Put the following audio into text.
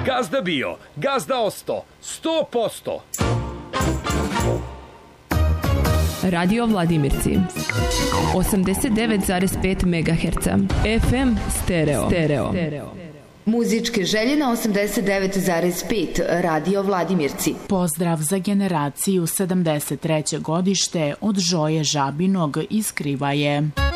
Gazda bio, gazda osto, 100%. Radio Vladimirci 89,5 MHz FM stereo. Muzičke želje na 89,5 Radio Vladimirci. Pozdrav za generaciju 73. godište od Žoje Žabinog iz Krivaje.